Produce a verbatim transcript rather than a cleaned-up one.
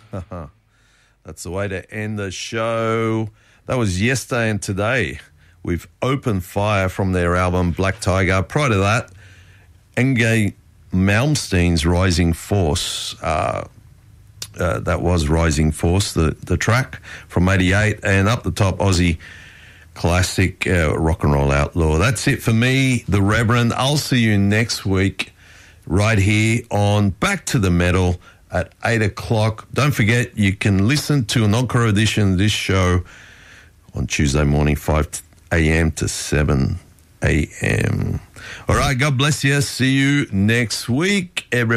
That's the way to end the show. That was yesterday and today with Open Fire from their album Black Tiger. Prior to that, Yngwie Malmsteen's Rising Force. Uh, uh, that was Rising Force, the, the track from eighty-eight. And up the top, Aussie classic uh, Rock and Roll Outlaw. That's it for me, The Reverend. I'll see you next week right here on Back to the Metal at eight o'clock. Don't forget, you can listen to an encore edition of this show on Tuesday morning, five a.m. to seven a.m. All right, God bless you. See you next week, everyone.